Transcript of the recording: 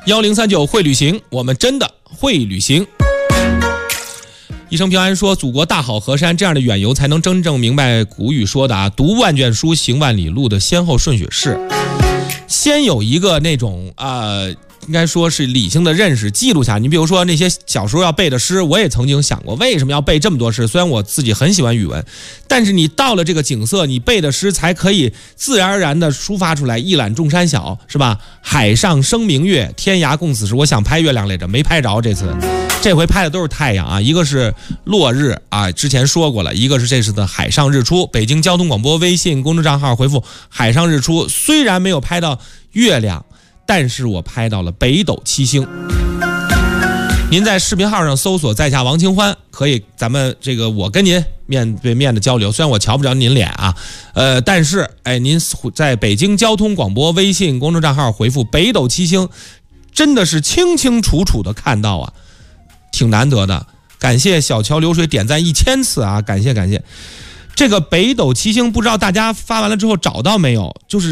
1039会旅行，我们真的会旅行。一生平安说，祖国大好河山，这样的远游才能真正明白古语说的啊，读万卷书，行万里路的先后顺序是，先有一个那种应该说是理性的认识，记录下。你比如说那些小时候要背的诗，我也曾经想过为什么要背这么多诗，虽然我自己很喜欢语文，但是你到了这个景色，你背的诗才可以自然而然的抒发出来，一览众山小，是吧？海上生明月，天涯共此时。我想拍月亮来着，没拍着，这回拍的都是太阳啊，一个是落日啊，之前说过了，一个是这次的海上日出。北京交通广播微信公众账号回复海上日出，虽然没有拍到月亮，但是我拍到了北斗七星。您在视频号上搜索在下王清欢，可以咱们我跟您面对面的交流，虽然我瞧不着您脸啊，但是您在北京交通广播微信公众账号回复北斗七星，真的是清清楚楚的看到啊，挺难得的。感谢小桥流水点赞1000次啊，感谢。这个北斗七星不知道大家发完了之后找到没有，就是